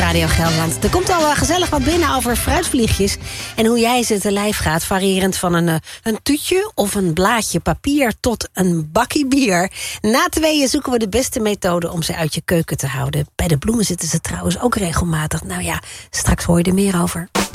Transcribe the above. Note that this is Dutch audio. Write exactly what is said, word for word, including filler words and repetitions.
Radio Gelderland. Er komt al uh, gezellig wat binnen over fruitvliegjes en hoe jij ze te lijf gaat. Variërend van een, uh, een tuutje of een blaadje papier tot een bakkie bier. Na tweeën zoeken we de beste methode om ze uit je keuken te houden. Bij de bloemen zitten ze trouwens ook regelmatig. Nou ja, straks hoor je er meer over.